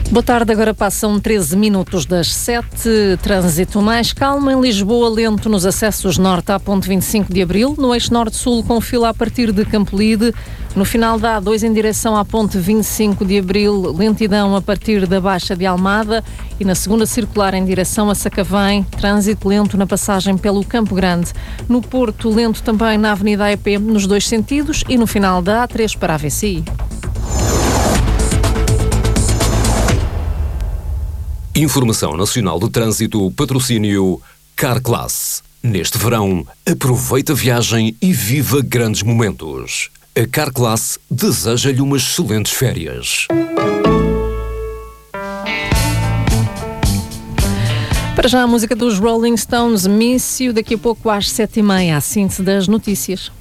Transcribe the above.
Boa tarde, agora passam 13 minutos das 7. Trânsito mais calmo em Lisboa, lento nos acessos norte à ponte 25 de Abril, no eixo norte-sul com fila a partir de Campolide. No final da A2 em direção à ponte 25 de Abril, lentidão a partir da Baixa de Almada, e na segunda circular em direção a Sacavém, trânsito lento na passagem pelo Campo Grande. No Porto, lento também na Avenida AEP nos dois sentidos e no final da A3 para a VCI. Informação Nacional do Trânsito, patrocínio Carclass. Neste verão, aproveita a viagem e viva grandes momentos. A Carclass deseja-lhe umas excelentes férias. Para já a música dos Rolling Stones, Miss You, daqui a pouco às 7h30, a síntese das notícias.